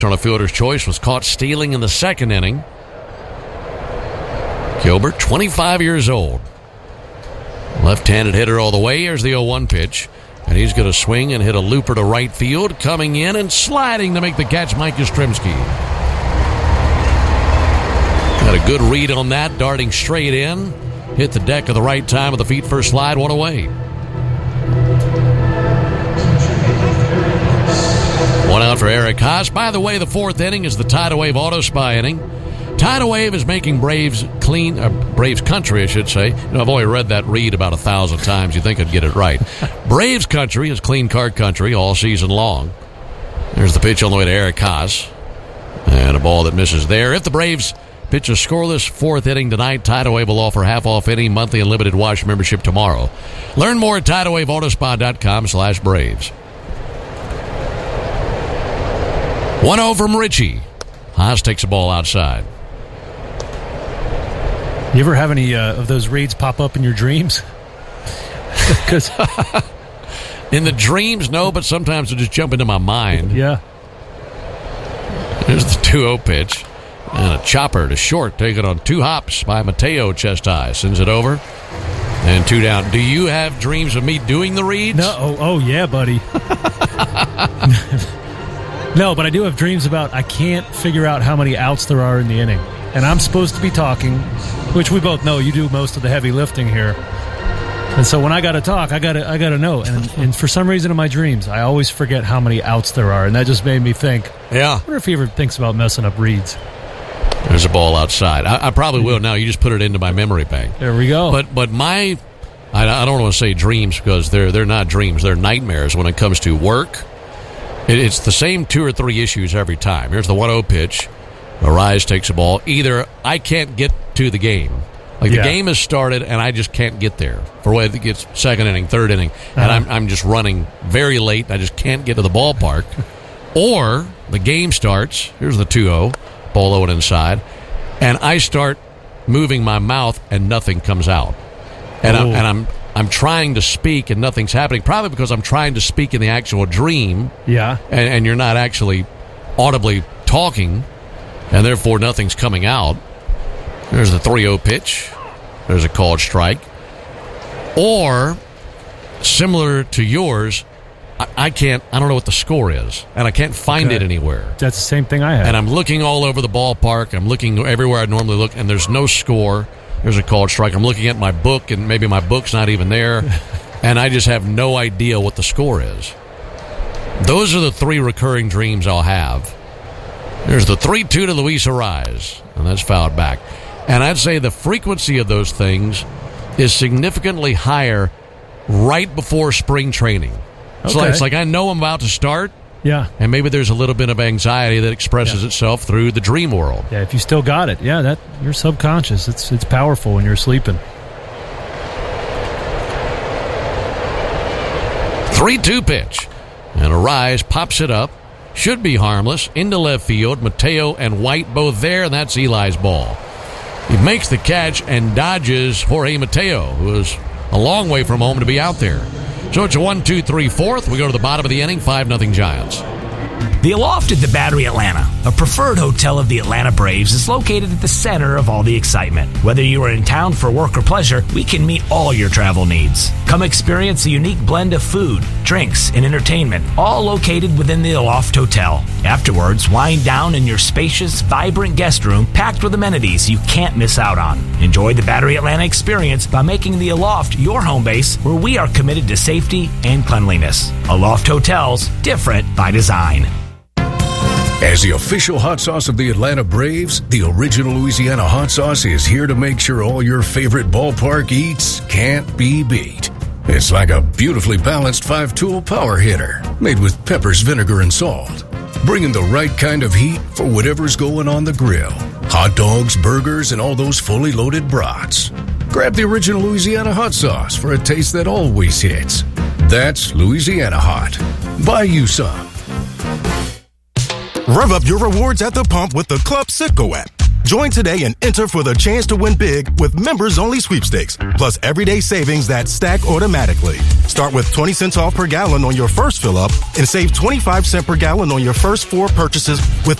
on a fielder's choice was caught stealing in the second inning. Gilbert, 25 years old. Left-handed hitter all the way. Here's the 0-1 pitch. And he's going to swing and hit a looper to right field. Coming in and sliding to make the catch, Mike Yastrzemski. Got a good read on that, darting straight in. Hit the deck at the right time with the feet first slide, one away. One out for Eric Haas. By the way, the fourth inning is the Tidal Wave Auto Spy inning. Tidal Wave is making Braves clean, Braves country, I should say. You know, I've only read that read about 1,000 times. You think I'd get it right. Braves country is clean card country all season long. There's the pitch on the way to Eric Haas. And a ball that misses there. If the Braves pitch a scoreless fourth inning tonight, Tidal Wave will offer half-off inning, monthly, and limited wash membership tomorrow. Learn more at TidalWaveAutoSpa.com/Braves. 1-0 from Richie. Haas takes the ball outside. You ever have any of those reads pop up in your dreams? Because in the dreams, no, but sometimes they just jump into my mind. Yeah. There's the 2-0 pitch. And a chopper to short, taken on 2 hops by Mateo chest high. Sends it over. And 2 down. Do you have dreams of me doing the reads? No. Oh yeah, buddy. No, but I do have dreams about I can't figure out how many outs there are in the inning. And I'm supposed to be talking, which we both know you do most of the heavy lifting here. And so when I got to talk, I got to know. And for some reason in my dreams, I always forget how many outs there are. And that just made me think, yeah. I wonder if he ever thinks about messing up reads. There's a ball outside. I probably will now. You just put it into my memory bank. There we go. But my, I don't want to say dreams because they're not dreams. They're nightmares when it comes to work. It's the same 2 or 3 issues every time. Here's the 1-0 pitch. Arise takes the ball. Either I can't get to the game. Like the game has started and I just can't get there. For whether it gets second inning, third inning, and I'm just running very late. I just can't get to the ballpark. Or the game starts. Here's the 2-0. Ball low and inside. And I start moving my mouth and nothing comes out. And I'm trying to speak and nothing's happening. Probably because I'm trying to speak in the actual dream. Yeah. And you're not actually audibly talking. And therefore nothing's coming out. There's the 3-0 pitch. There's a called strike. Or, similar to yours, I don't know what the score is. And I can't find it anywhere. That's the same thing I have. And I'm looking all over the ballpark. I'm looking everywhere I normally look, and there's no score. There's a called strike. I'm looking at my book, and maybe my book's not even there. And I just have no idea what the score is. Those are the 3 recurring dreams I'll have. There's the 3-2 to Luis Arise, and that's fouled back. And I'd say the frequency of those things is significantly higher right before spring training. Okay. It's like I know I'm about to start. Yeah. And maybe there's a little bit of anxiety that expresses itself through the dream world. Yeah, if you still got it. Yeah, that you're subconscious. It's powerful when you're sleeping. 3-2 pitch. And Arise pops it up. Should be harmless. Into left field. Mateo and White both there, and that's Eli's ball. He makes the catch and dodges Jorge Mateo, who is a long way from home to be out there. So it's a 1-2-3-4. We go to the bottom of the inning, 5-0 Giants. The Aloft at the Battery Atlanta, a preferred hotel of the Atlanta Braves, is located at the center of all the excitement. Whether you are in town for work or pleasure, we can meet all your travel needs. Come experience a unique blend of food, drinks, and entertainment, all located within the Aloft Hotel. Afterwards, wind down in your spacious, vibrant guest room packed with amenities you can't miss out on. Enjoy the Battery Atlanta experience by making the Aloft your home base, where we are committed to safety and cleanliness. Aloft Hotels, different by design. As the official hot sauce of the Atlanta Braves, the original Louisiana hot sauce is here to make sure all your favorite ballpark eats can't be beat. It's like a beautifully balanced 5-tool power hitter made with peppers, vinegar, and salt, bringing the right kind of heat for whatever's going on the grill. Hot dogs, burgers, and all those fully loaded brats. Grab the original Louisiana hot sauce for a taste that always hits. That's Louisiana Hot. Buy you some. Rev up your rewards at the pump with the Club Citgo app. Join today and enter for the chance to win big with members-only sweepstakes, plus everyday savings that stack automatically. Start with 20 cents off per gallon on your first fill-up and save 25 cents per gallon on your first 4 purchases with